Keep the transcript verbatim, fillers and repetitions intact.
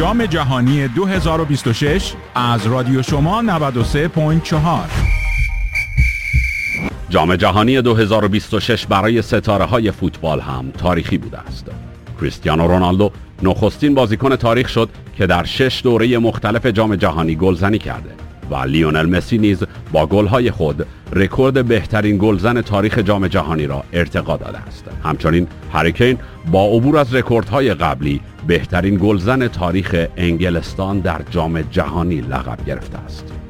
جام جهانی دو هزار و بیست و شش از رادیو شما نود و سه و چهار. جام جهانی دو هزار و بیست و شش برای ستاره‌های فوتبال هم تاریخی بوده است. کریستیانو رونالدو نخستین بازیکن تاریخ شد که در شش دوره مختلف جام جهانی گلزنی کرده و لیونل مسی نیز با گل‌های خود رکورد بهترین گلزن تاریخ جام جهانی را ارتقا داده است. همچنین هری کین با عبور از رکوردهای قبلی بهترین گلزن تاریخ انگلستان در جام جهانی لقب گرفته است.